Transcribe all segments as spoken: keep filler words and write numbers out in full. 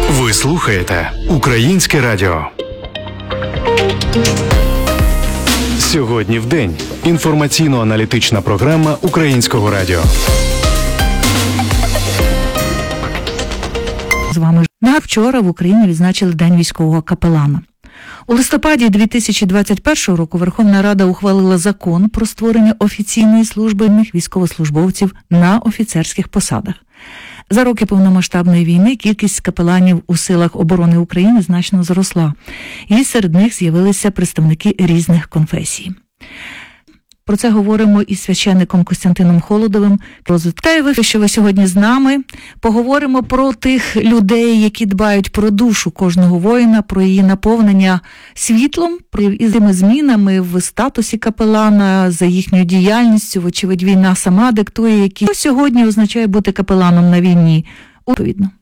Ви слухаєте Українське радіо. Сьогодні в день. Інформаційно-аналітична програма Українського радіо. З вами на вчора в Україні відзначили День військового капелана. У листопаді дві тисячі двадцять першого року Верховна Рада ухвалила закон про створення офіційної служби військовослужбовців на офіцерських посадах. За роки повномасштабної війни кількість капеланів у силах оборони України значно зросла, і серед них з'явилися представники різних конфесій. Про це говоримо із священником Костянтином Холодовим. Розвиткає ви, що ви сьогодні з нами. Поговоримо про тих людей, які дбають про душу кожного воїна, про її наповнення світлом, із тими змінами в статусі капелана, за їхньою діяльністю. Вочевидь, війна сама диктує, які що сьогодні означає бути капеланом на війні. Відповідно.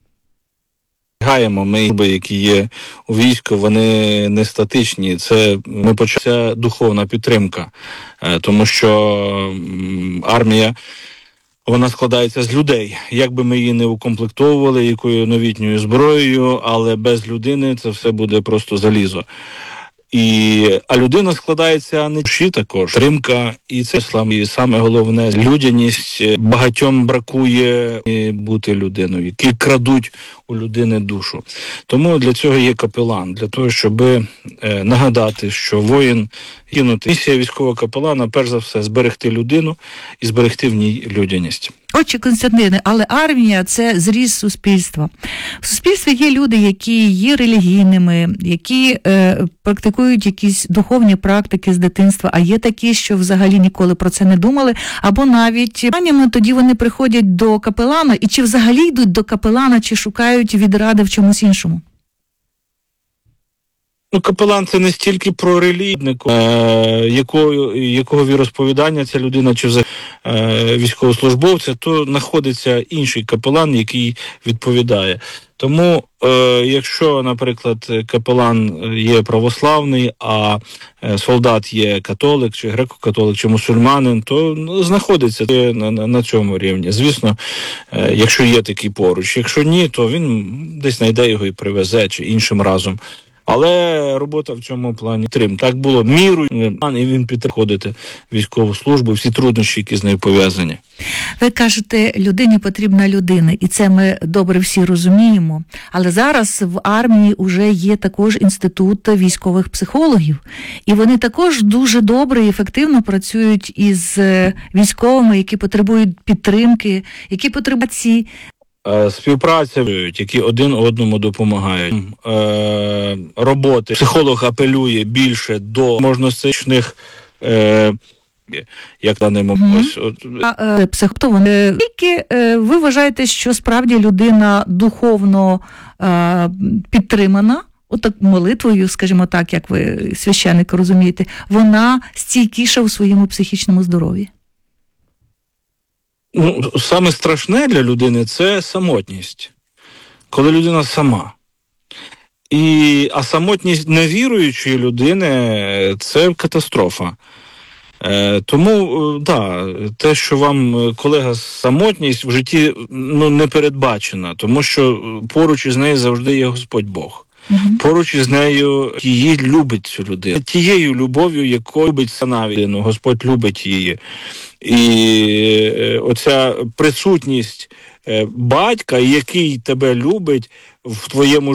Гаємо ми, які є у війську, вони не статичні. Це ми почалася духовна підтримка, тому що армія, вона складається з людей. Як би ми її не укомплектовували, якою новітньою зброєю, але без людини це все буде просто залізо. І, а людина складається не душі також, підтримка, і це і саме головне людяність. Багатьом бракує бути людиною, які крадуть у людини душу. Тому для цього є капелан, для того, щоб е, нагадати, що воїн гинути. Місія військового капелана, перш за все, зберегти людину і зберегти в ній людяність. Отче Константине, але армія – це зріз суспільства. В суспільстві є люди, які є релігійними, які е, практикують якісь духовні практики з дитинства, а є такі, що взагалі ніколи про це не думали, або навіть тоді вони приходять до капелана, і чи взагалі йдуть до капелана, чи шукають відради в чомусь іншому? Ну, капелан – це не стільки про релігійнику, е, якого, якого віросповідання ця людина, чи взагалі е, військовослужбовця, то знаходиться інший капелан, який відповідає. Тому, е, якщо, наприклад, капелан є православний, а солдат є католик, чи греко-католик, чи мусульманин, то ну, знаходиться на, на, на цьому рівні. Звісно, е, якщо є такий поруч. Якщо ні, то він десь знайде його і привезе, чи іншим разом. Але робота в цьому плані трим. Так було міру, і він підходити військову службу, всі труднощі, які з нею пов'язані. Ви кажете, людині потрібна людина, і це ми добре всі розуміємо. Але зараз в армії вже є також інститут військових психологів. І вони також дуже добре і ефективно працюють із військовими, які потребують підтримки, які потребують ці... Співпраця, які один одному допомагають. Е, роботи. Психолог апелює більше до можностичних, е, як данимо. Mm-hmm. Ось, от. А, психолог, тільки е, ви вважаєте, що справді людина духовно е, підтримана, отак молитвою, скажімо так, як ви, священник, розумієте, вона стійкіша у своєму психічному здоров'ї? Ну, саме страшне для людини – це самотність. Коли людина сама. І, а самотність невіруючої людини – це катастрофа. Е, тому, да, те, що вам колега самотність в житті ну, не передбачена, тому що поруч із нею завжди є Господь Бог. Uh-huh. Поруч із нею її любить цю людину. Тією любов'ю, якою любить сама людину, Господь любить її. І оця присутність батька, який тебе любить в твоєму